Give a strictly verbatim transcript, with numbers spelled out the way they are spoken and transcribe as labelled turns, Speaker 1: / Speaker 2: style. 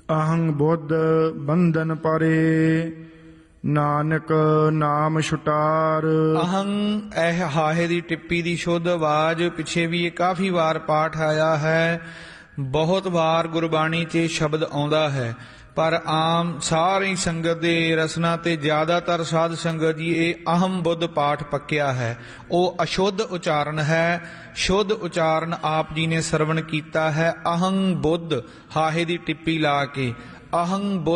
Speaker 1: ਅਹੰ ਬੁੱਧ ਬੰਧਨ ਪਰੇ, ਨਾਨਕ ਨਾਮ ਛੁਟਾਰ।
Speaker 2: ਅਹੰ ਇਹ ਹਾਹੇ ਦੀ ਟਿੱਪੀ ਦੀ ਸ਼ੁੱਧ ਆਵਾਜ਼। ਪਿੱਛੇ ਵੀ ਇਹ ਕਾਫੀ ਵਾਰ ਪਾਠ ਆਇਆ ਹੈ, ਬਹੁਤ ਵਾਰ ਗੁਰਬਾਣੀ 'ਚ ਸ਼ਬਦ ਆਉਂਦਾ ਹੈ, ਪਰ ਆਮ ਸਾਰੀ ਸੰਗਤ ਦੇ ਰਸਨਾ ਤੇ ਜ਼ਿਆਦਾਤਰ ਸਾਧ ਸੰਗਤ ਜੀ ਇਹ ਅਹਮ ਬੁੱਧ ਪਾਠ ਪੱਕਿਆ ਹੈ। ਉਹ ਅਸ਼ੁੱਧ ਉਚਾਰਨ ਹੈ। ਸ਼ੁੱਧ ਉਚਾਰਨ ਆਪ ਜੀ ਨੇ ਸਰਵਣ ਕੀਤਾ ਹੈ ਅਹੰ ਬੁੱਧ, ਹਾਹੇ ਦੀ ਟਿੱਪੀ ਲਾ ਕੇ। ਅਹੰ ਬੁੱਧ